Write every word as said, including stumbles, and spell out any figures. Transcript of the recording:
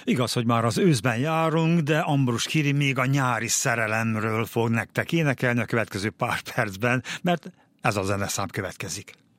Igaz, hogy már az őszben járunk, de Ambrus Kiri még a nyári szerelemről fog nektek énekelni a következő pár percben, mert ez a zeneszám következik.